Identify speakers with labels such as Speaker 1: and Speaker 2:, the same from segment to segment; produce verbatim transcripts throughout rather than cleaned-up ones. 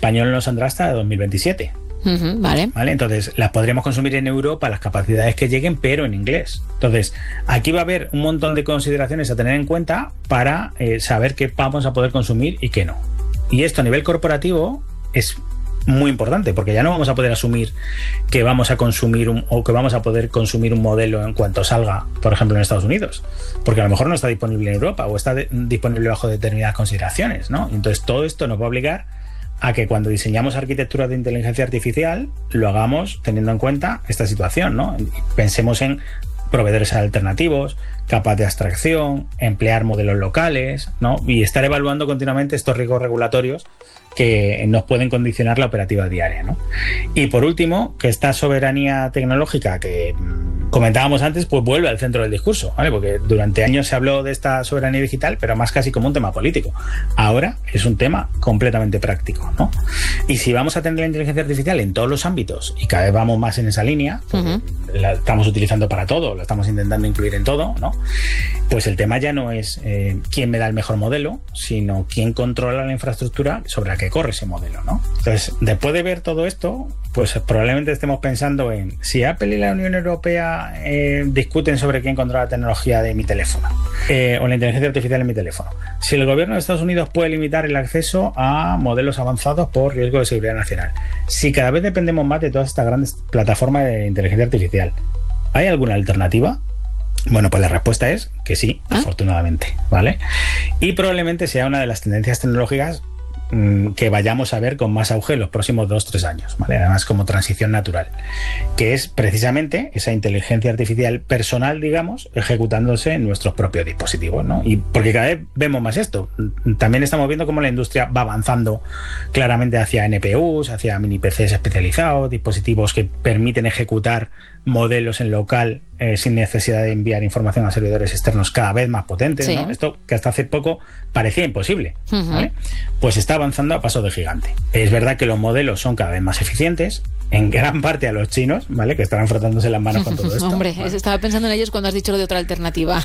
Speaker 1: español no saldrá hasta dos mil veintisiete.
Speaker 2: Uh-huh, vale.
Speaker 1: ¿Vale? Entonces, las podríamos consumir en Europa, las capacidades que lleguen, pero en inglés. Entonces, aquí va a haber un montón de consideraciones a tener en cuenta para eh, saber qué vamos a poder consumir y qué no. Y esto a nivel corporativo es muy importante, porque ya no vamos a poder asumir que vamos a consumir un, o que vamos a poder consumir un modelo en cuanto salga, por ejemplo, en Estados Unidos, porque a lo mejor no está disponible en Europa o está de, disponible bajo determinadas consideraciones, ¿no? Entonces, todo esto nos va a obligar a que cuando diseñamos arquitecturas de inteligencia artificial lo hagamos teniendo en cuenta esta situación, ¿no? Pensemos en proveedores alternativos, capas de abstracción, emplear modelos locales, ¿no? Y estar evaluando continuamente estos riesgos regulatorios que nos pueden condicionar la operativa diaria, ¿no? Y por último, que esta soberanía tecnológica que comentábamos antes, pues vuelve al centro del discurso, ¿vale? Porque durante años se habló de esta soberanía digital, pero más casi como un tema político. Ahora es un tema completamente práctico, ¿no? Y si vamos a tener la inteligencia artificial en todos los ámbitos, y cada vez vamos más en esa línea, uh-huh. la estamos utilizando para todo, la estamos intentando incluir en todo, ¿no? Pues el tema ya no es eh, quién me da el mejor modelo, sino quién controla la infraestructura sobre la que corre ese modelo, ¿no? Entonces, después de ver todo esto, pues probablemente estemos pensando en si Apple y la Unión Europea eh, discuten sobre quién controla la tecnología de mi teléfono eh, o la inteligencia artificial en mi teléfono. Si el gobierno de Estados Unidos puede limitar el acceso a modelos avanzados por riesgo de seguridad nacional. Si cada vez dependemos más de todas estas grandes plataformas de inteligencia artificial, ¿hay alguna alternativa? Bueno, pues la respuesta es que sí, ¿Ah? afortunadamente, ¿vale? Y probablemente sea una de las tendencias tecnológicas que vayamos a ver con más auge en los próximos dos o tres años, ¿vale? Además como transición natural, que es precisamente esa inteligencia artificial personal, digamos, ejecutándose en nuestros propios dispositivos, ¿no? Y porque cada vez vemos más esto. También estamos viendo cómo la industria va avanzando claramente hacia N P Us, hacia mini P Cs especializados, dispositivos que permiten ejecutar modelos en local eh, sin necesidad de enviar información a servidores externos cada vez más potentes, sí. ¿no? Esto que hasta hace poco parecía imposible, uh-huh. ¿vale? Pues está avanzando a paso de gigante. Es verdad que los modelos son cada vez más eficientes, en gran parte a los chinos, ¿vale? Que estarán frotándose las manos con todo esto.
Speaker 2: Hombre,
Speaker 1: ¿vale?
Speaker 2: Estaba pensando en ellos cuando has dicho lo de otra alternativa.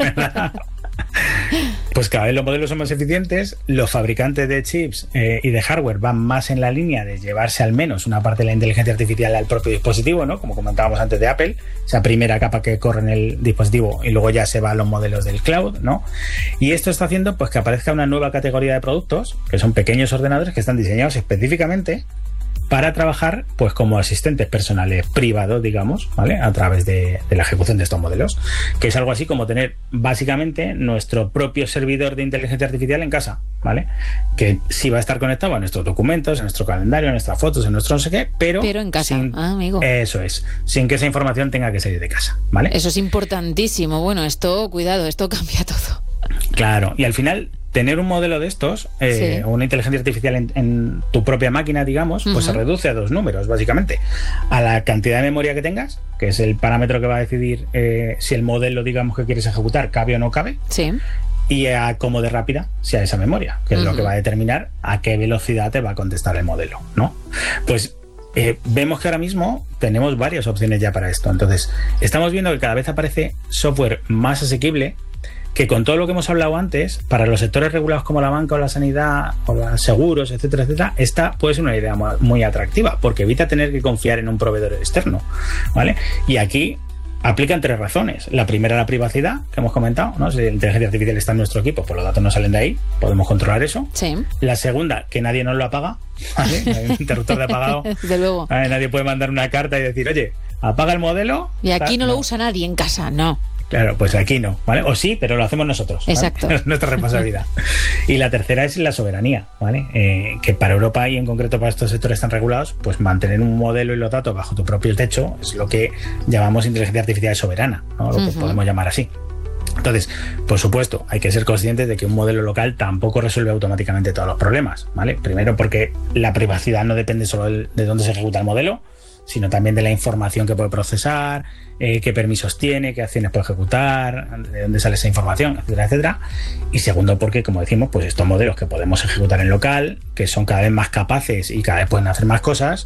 Speaker 1: Pues cada vez los modelos son más eficientes, los fabricantes de chips eh, y de hardware van más en la línea de llevarse al menos una parte de la inteligencia artificial al propio dispositivo, ¿no? Como comentábamos antes de Apple, esa primera capa que corre en el dispositivo y luego ya se va a los modelos del cloud, ¿no? Y esto está haciendo pues que aparezca una nueva categoría de productos, que son pequeños ordenadores que están diseñados específicamente para trabajar pues como asistentes personales privados, digamos, ¿vale? A través de, de la ejecución de estos modelos, que es algo así como tener básicamente nuestro propio servidor de inteligencia artificial en casa, ¿vale? Que sí va a estar conectado a nuestros documentos, a nuestro calendario, a nuestras fotos, a nuestro no sé qué, pero,
Speaker 2: pero en casa,
Speaker 1: sin,
Speaker 2: ah, amigo.
Speaker 1: Eso es, sin que esa información tenga que salir de casa, ¿vale?
Speaker 2: Eso es importantísimo. Bueno, esto, cuidado, esto cambia todo.
Speaker 1: Claro, y al final tener un modelo de estos, eh, sí. o una inteligencia artificial en, en tu propia máquina, digamos, pues uh-huh. se reduce a dos números, básicamente. A la cantidad de memoria que tengas, que es el parámetro que va a decidir eh, si el modelo, digamos, que quieres ejecutar cabe o no cabe.
Speaker 2: Sí.
Speaker 1: Y a cómo de rápida sea esa memoria, que es uh-huh. lo que va a determinar a qué velocidad te va a contestar el modelo, ¿no? Pues eh, vemos que ahora mismo tenemos varias opciones ya para esto. Entonces, estamos viendo que cada vez aparece software más asequible, que con todo lo que hemos hablado antes, para los sectores regulados como la banca o la sanidad o los seguros, etcétera, etcétera, esta puede ser una idea muy atractiva porque evita tener que confiar en un proveedor externo, ¿vale? Y aquí aplican tres razones. La primera, la privacidad, que hemos comentado, ¿no? Si la inteligencia artificial está en nuestro equipo, pues los datos no salen de ahí, podemos controlar eso.
Speaker 2: Sí.
Speaker 1: La segunda, que nadie nos lo apaga, ¿vale? Hay un interruptor de apagado.
Speaker 2: Desde luego.
Speaker 1: ¿Vale? Nadie puede mandar una carta y decir, oye, apaga el modelo.
Speaker 2: Y aquí no, no lo usa nadie en casa, no.
Speaker 1: Claro, pues aquí no, ¿vale? O sí, pero lo hacemos nosotros, ¿vale?
Speaker 2: Exacto.
Speaker 1: Es nuestra responsabilidad. Y la tercera es la soberanía, ¿vale? Eh, que para Europa y en concreto para estos sectores tan regulados, pues mantener un modelo y los datos bajo tu propio techo es lo que llamamos inteligencia artificial soberana, ¿no? Lo que uh-huh. podemos llamar así. Entonces, por supuesto, hay que ser conscientes de que un modelo local tampoco resuelve automáticamente todos los problemas, ¿vale? Primero porque la privacidad no depende solo de dónde se ejecuta el modelo, sino también de la información que puede procesar, eh, qué permisos tiene, qué acciones puede ejecutar, de dónde sale esa información, etcétera, etcétera. Y segundo, porque, como decimos, pues estos modelos que podemos ejecutar en local, que son cada vez más capaces y cada vez pueden hacer más cosas,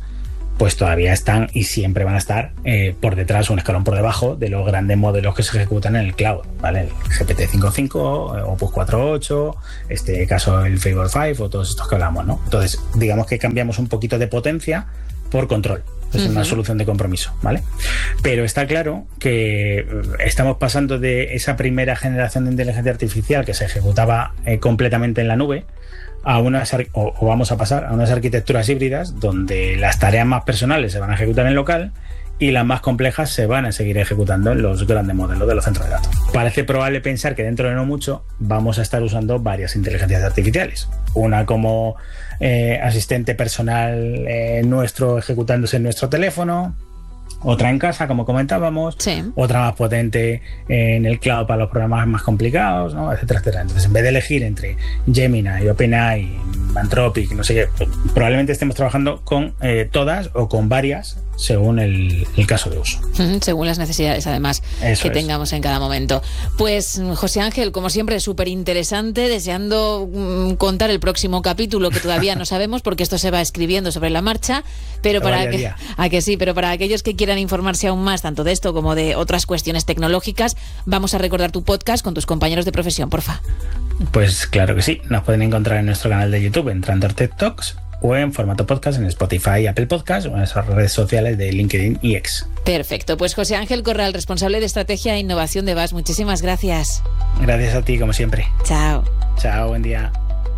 Speaker 1: pues todavía están y siempre van a estar eh, por detrás, un escalón por debajo de los grandes modelos que se ejecutan en el cloud, ¿vale? El G P T cinco punto cinco, Opus cuatro punto ocho, este caso el Fable cinco o todos estos que hablamos, ¿no? Entonces, digamos que cambiamos un poquito de potencia por control. Es una uh-huh. solución de compromiso, ¿vale? Pero está claro que estamos pasando de esa primera generación de inteligencia artificial que se ejecutaba eh, completamente en la nube a unas o, o vamos a pasar a unas arquitecturas híbridas donde las tareas más personales se van a ejecutar en local y las más complejas se van a seguir ejecutando en los grandes modelos de los centros de datos. Parece probable pensar que dentro de no mucho vamos a estar usando varias inteligencias artificiales. Una como eh, asistente personal eh, nuestro ejecutándose en nuestro teléfono, otra en casa, como comentábamos, sí. otra más potente en el cloud para los programas más complicados, ¿no? etcétera, etcétera. Entonces, en vez de elegir entre Gemini, OpenAI, Anthropic, no sé qué, pues, probablemente estemos trabajando con eh, todas o con varias según el, el caso de uso.
Speaker 2: Según las necesidades, además, Eso que es. tengamos en cada momento. Pues, José Ángel, como siempre, súper interesante, deseando mm, contar el próximo capítulo, que todavía no sabemos, porque esto se va escribiendo sobre la marcha, pero para, para que, a que sí, pero para aquellos que quieran informarse aún más, tanto de esto como de otras cuestiones tecnológicas, vamos a recordar tu podcast con tus compañeros de profesión, porfa.
Speaker 1: Pues claro que sí, nos pueden encontrar en nuestro canal de YouTube, en Trantor Tech Talks, o en formato podcast en Spotify, Apple Podcast o en esas redes sociales de LinkedIn y X.
Speaker 2: Perfecto, pues José Ángel Corral, responsable de Estrategia e Innovación de V A S, muchísimas gracias.
Speaker 1: Gracias a ti, como siempre.
Speaker 2: Chao.
Speaker 1: Chao, buen día.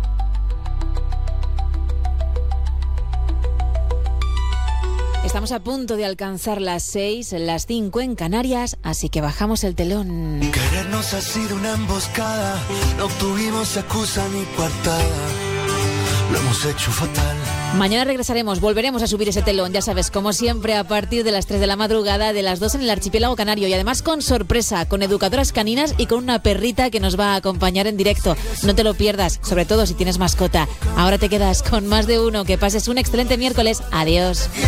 Speaker 2: Estamos a punto de alcanzar las seis, las cinco en Canarias, así que bajamos el telón.
Speaker 3: Querernos ha sido una emboscada, no tuvimos excusa ni coartada, lo hemos hecho fatal.
Speaker 2: Mañana regresaremos, volveremos a subir ese telón, ya sabes, como siempre, a partir de las tres de la madrugada, de las dos en el archipiélago canario, y además con sorpresa, con educadoras caninas y con una perrita que nos va a acompañar en directo. No te lo pierdas, sobre todo si tienes mascota. Ahora te quedas con Más de Uno, que pases un excelente miércoles. Adiós.